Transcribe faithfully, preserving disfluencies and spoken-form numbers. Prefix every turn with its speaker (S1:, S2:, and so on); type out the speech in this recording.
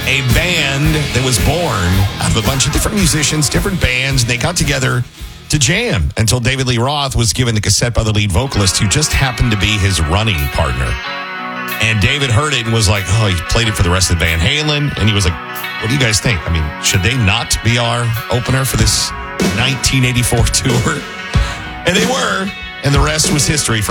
S1: a band that was born out of a bunch of different musicians, different bands, and they got together to jam until David Lee Roth was given the cassette by the lead vocalist, who just happened to be his running partner. And David heard it and was like, oh, he played it for the rest of the Van Halen. And he was like, what do you guys think? I mean, should they not be our opener for this nineteen eighty-four tour? And they were. And the rest was history.